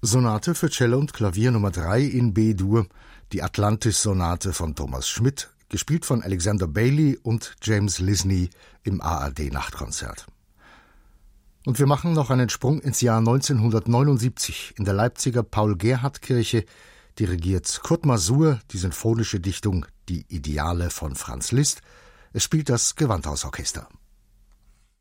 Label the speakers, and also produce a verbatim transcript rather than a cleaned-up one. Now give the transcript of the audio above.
Speaker 1: Sonate für Cello und Klavier Nummer drei in B-Dur, die Atlantis-Sonate von Thomas Schmidt, gespielt von Alexander Bailey und James Lisney im A R D-Nachtkonzert. Und wir machen noch einen Sprung ins Jahr neunzehnhundertneunundsiebzig. In der Leipziger Paul-Gerhardt-Kirche dirigiert Kurt Masur die sinfonische Dichtung Die Ideale von Franz Liszt. Es spielt das Gewandhausorchester.